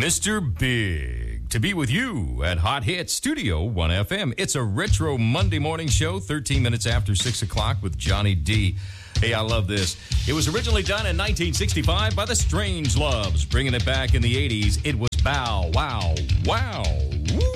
Mr. Big, to be with you at Hot Hits Studio 1 FM. It's a retro Monday morning show, 13 minutes after 6 o'clock with Johnny D. Hey, I love this. It was originally done in 1965 by the Strange Loves. Bringing it back in the 80s, it was Bow Wow Wow.